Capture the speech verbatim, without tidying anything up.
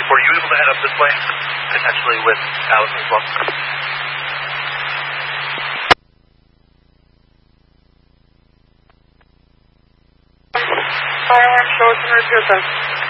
Were you able to head up this way, potentially with Allison as well? Firearm shows and repeat that.